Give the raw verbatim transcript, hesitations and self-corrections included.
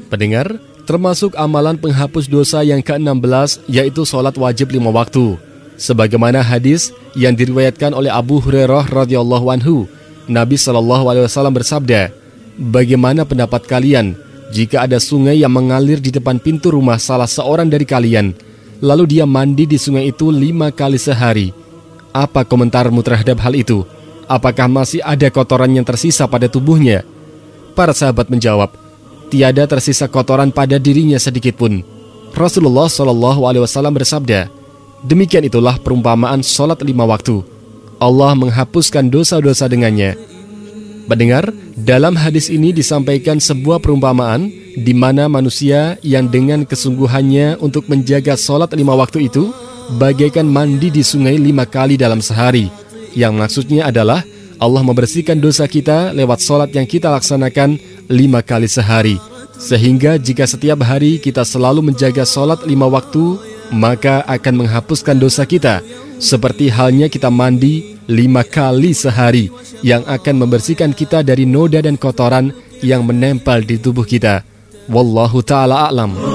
Pendengar, termasuk amalan penghapus dosa yang ke-enam belas yaitu sholat wajib lima waktu. Sebagaimana hadis yang diriwayatkan oleh Abu Hurairah radhiyallahu anhu, Nabi shallallahu alaihi wasallam bersabda, "Bagaimana pendapat kalian jika ada sungai yang mengalir di depan pintu rumah salah seorang dari kalian, lalu dia mandi di sungai itu lima kali sehari? Apa komentarmu terhadap hal itu? Apakah masih ada kotoran yang tersisa pada tubuhnya?" Para sahabat menjawab, "Tiada tersisa kotoran pada dirinya sedikit pun." Rasulullah shallallahu alaihi wasallam bersabda, "Demikian itulah perumpamaan sholat lima waktu. Allah menghapuskan dosa-dosa dengannya." Pendengar, dalam hadis ini disampaikan sebuah perumpamaan di mana manusia yang dengan kesungguhannya untuk menjaga sholat lima waktu itu bagaikan mandi di sungai lima kali dalam sehari. Yang maksudnya adalah Allah membersihkan dosa kita lewat sholat yang kita laksanakan lima kali sehari. Sehingga jika setiap hari kita selalu menjaga sholat lima waktu, maka akan menghapuskan dosa kita. Seperti halnya kita mandi lima kali sehari, yang akan membersihkan kita dari noda dan kotoran yang menempel di tubuh kita. Wallahu ta'ala a'lam.